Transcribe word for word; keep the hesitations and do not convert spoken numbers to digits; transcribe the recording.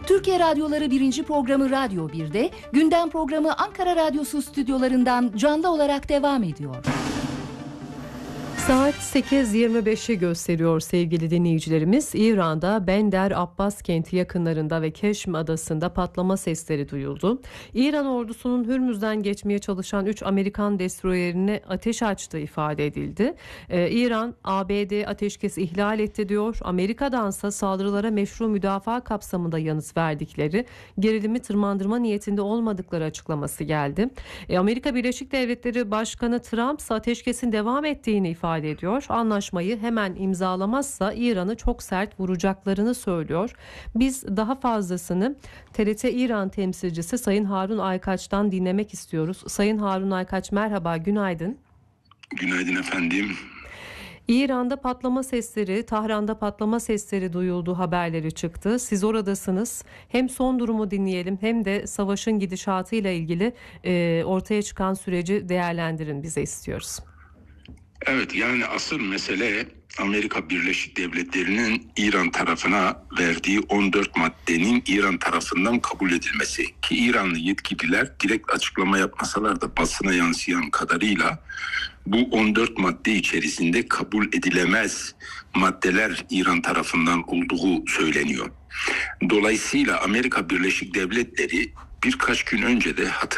Türkiye Radyoları birinci programı Radyo bir'de, gündem programı Ankara Radyosu stüdyolarından canlı olarak devam ediyor. Saat sekiz yirmi beşi gösteriyor sevgili dinleyicilerimiz. İran'da Bender Abbas kenti yakınlarında ve Keşm adasında patlama sesleri duyuldu. İran ordusunun Hürmüz'den geçmeye çalışan üç Amerikan destroyerine ateş açtığı ifade edildi. Ee, İran, A B D ateşkesi ihlal etti diyor. Amerika'dansa saldırılara meşru müdafaa kapsamında yanıt verdikleri, gerilimi tırmandırma niyetinde olmadıkları açıklaması geldi. Ee, Amerika Birleşik Devletleri Başkanı Trump ise ateşkesin devam ettiğini ifade ediyor. Anlaşmayı hemen imzalamazsa İran'ı çok sert vuracaklarını söylüyor. Biz daha fazlasını T R T İran temsilcisi Sayın Harun Aykaç'tan dinlemek istiyoruz. Sayın Harun Aykaç, merhaba, günaydın. Günaydın efendim. İran'da patlama sesleri, Tahran'da patlama sesleri duyuldu haberleri çıktı. Siz oradasınız. Hem son durumu dinleyelim hem de savaşın gidişatıyla ilgili e, ortaya çıkan süreci değerlendirin bize istiyoruz. Evet, yani asıl mesele Amerika Birleşik Devletleri'nin İran tarafına verdiği on dört maddenin İran tarafından kabul edilmesi. Ki İranlı yetkililer direkt açıklama yapmasalar da basına yansıyan kadarıyla bu on dört madde içerisinde kabul edilemez maddeler İran tarafından olduğu söyleniyor. Dolayısıyla Amerika Birleşik Devletleri birkaç gün önce de hatır